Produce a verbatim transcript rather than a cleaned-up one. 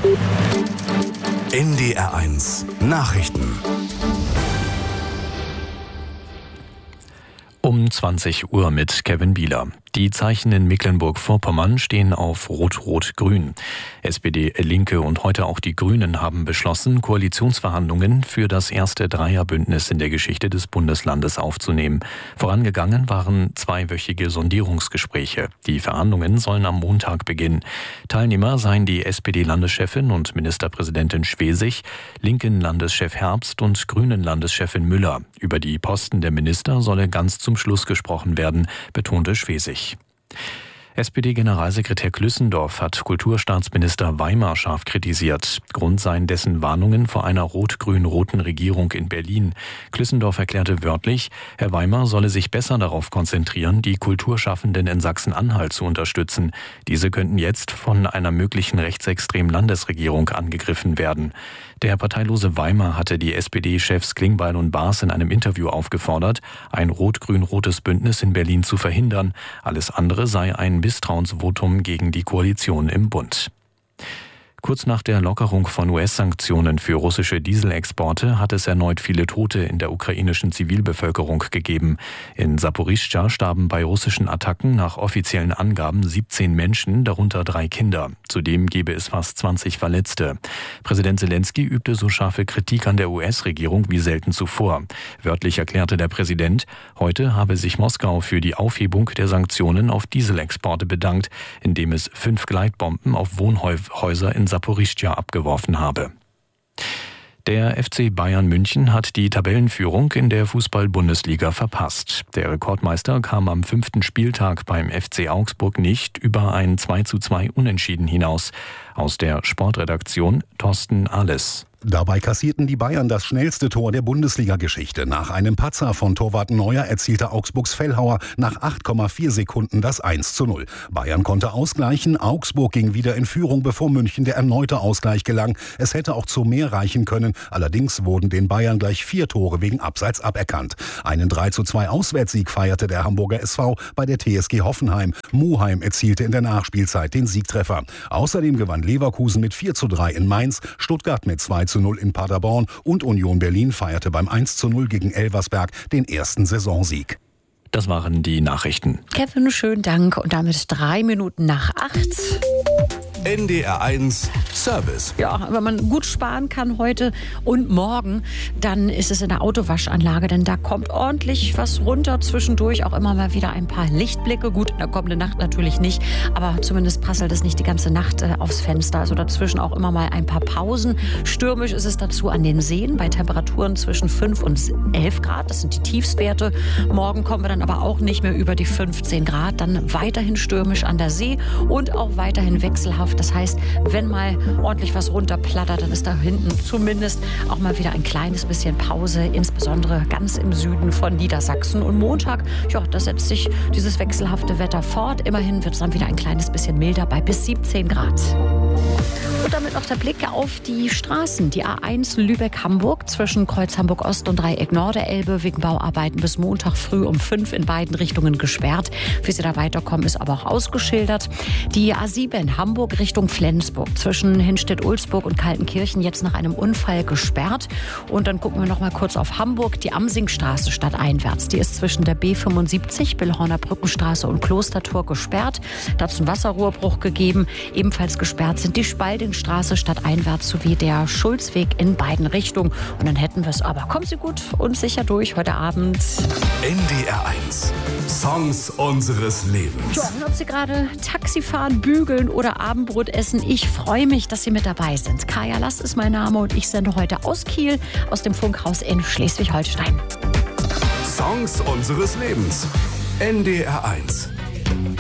N D R eins Nachrichten. Um zwanzig Uhr mit Kevin Bieler. Die Zeichen in Mecklenburg-Vorpommern stehen auf Rot-Rot-Grün. S P D, Linke und heute auch die Grünen haben beschlossen, Koalitionsverhandlungen für das erste Dreierbündnis in der Geschichte des Bundeslandes aufzunehmen. Vorangegangen waren zweiwöchige Sondierungsgespräche. Die Verhandlungen sollen am Montag beginnen. Teilnehmer seien die S P D-Landeschefin und Ministerpräsidentin Schwesig, linken Landeschef Herbst und grünen Landeschefin Müller. Über die Posten der Minister solle ganz zum Schluss gesprochen werden, betonte Schwesig. S P D-Generalsekretär Klüssendorf hat Kulturstaatsminister Weimer scharf kritisiert. Grund seien dessen Warnungen vor einer rot-grün-roten Regierung in Berlin. Klüssendorf erklärte wörtlich, Herr Weimer solle sich besser darauf konzentrieren, die Kulturschaffenden in Sachsen-Anhalt zu unterstützen. Diese könnten jetzt von einer möglichen rechtsextremen Landesregierung angegriffen werden. Der parteilose Weimer hatte die S P D-Chefs Klingbeil und Baas in einem Interview aufgefordert, ein rot-grün-rotes Bündnis in Berlin zu verhindern. Alles andere sei ein Misstrauensvotum gegen die Koalition im Bund. Kurz nach der Lockerung von U S-Sanktionen für russische Dieselexporte hat es erneut viele Tote in der ukrainischen Zivilbevölkerung gegeben. In Saporischschja starben bei russischen Attacken nach offiziellen Angaben siebzehn Menschen, darunter drei Kinder. Zudem gebe es fast zwanzig Verletzte. Präsident Selenskyj übte so scharfe Kritik an der U S-Regierung wie selten zuvor. Wörtlich erklärte der Präsident, heute habe sich Moskau für die Aufhebung der Sanktionen auf Dieselexporte bedankt, indem es fünf Gleitbomben auf Wohnhäuser in Saporischschja abgeworfen habe. Der F C Bayern München hat die Tabellenführung in der Fußball-Bundesliga verpasst. Der Rekordmeister kam am fünften Spieltag beim F C Augsburg nicht über ein zwei zu zwei Unentschieden hinaus. Aus der Sportredaktion Thorsten Ahles. Dabei kassierten die Bayern das schnellste Tor der Bundesliga-Geschichte. Nach einem Patzer von Torwart Neuer erzielte Augsburgs Fellhauer nach acht Komma vier Sekunden das eins zu null. Bayern konnte ausgleichen, Augsburg ging wieder in Führung, bevor München der erneute Ausgleich gelang. Es hätte auch zu mehr reichen können, allerdings wurden den Bayern gleich vier Tore wegen Abseits aberkannt. Einen drei zu zwei Auswärtssieg feierte der Hamburger S V bei der T S G Hoffenheim. Muheim erzielte in der Nachspielzeit den Siegtreffer. Außerdem gewann Leverkusen mit vier zu drei in Mainz, Stuttgart mit zwei zu null in Paderborn und Union Berlin feierte beim eins zu null gegen Elversberg den ersten Saisonsieg. Das waren die Nachrichten. Kevin, schönen Dank und damit drei Minuten nach acht. N D R eins Service. Ja, wenn man gut sparen kann heute und morgen, dann ist es in der Autowaschanlage, denn da kommt ordentlich was runter. Zwischendurch auch immer mal wieder ein paar Lichtblicke. Gut, in der kommenden Nacht natürlich nicht, aber zumindest prasselt es nicht die ganze Nacht äh, aufs Fenster. Also dazwischen auch immer mal ein paar Pausen. Stürmisch ist es dazu an den Seen bei Temperaturen zwischen fünf und elf Grad. Das sind die Tiefstwerte. Morgen kommen wir dann aber auch nicht mehr über die fünfzehn Grad. Dann weiterhin stürmisch an der See und auch weiterhin wechselhaft. Das heißt, wenn mal ordentlich was runterplattert, dann ist da hinten zumindest auch mal wieder ein kleines bisschen Pause, insbesondere ganz im Süden von Niedersachsen. Und Montag, ja, da setzt sich dieses wechselhafte Wetter fort. Immerhin wird es dann wieder ein kleines bisschen milder bei bis siebzehn Grad. Und damit noch der Blick auf die Straßen. Die A eins Lübeck-Hamburg zwischen Kreuz Hamburg-Ost und Dreieck Norderelbe wegen Bauarbeiten bis Montag früh um fünf in beiden Richtungen gesperrt. Wie Sie da weiterkommen, ist aber auch ausgeschildert. Die A sieben Hamburg Richtung Flensburg zwischen Hinstedt-Ulzburg und Kaltenkirchen jetzt nach einem Unfall gesperrt. Und dann gucken wir noch mal kurz auf Hamburg. Die Amsingstraße stadteinwärts. Die ist zwischen der B fünfundsiebzig, Billhorner Brückenstraße und Klostertor gesperrt. Da hat es einen Wasserrohrbruch gegeben. Ebenfalls gesperrt sind die Spaldingstraße stadteinwärts sowie der Schulzweg in beiden Richtungen. Und dann hätten wir es aber. Kommen Sie gut und sicher durch heute Abend. N D R eins Songs unseres Lebens. Ja, und ob Sie gerade Taxi fahren, bügeln oder Abendbrot essen, ich freue mich, dass Sie mit dabei sind. Kaya Last ist mein Name und ich sende heute aus Kiel, aus dem Funkhaus in Schleswig-Holstein. Songs unseres Lebens. N D R eins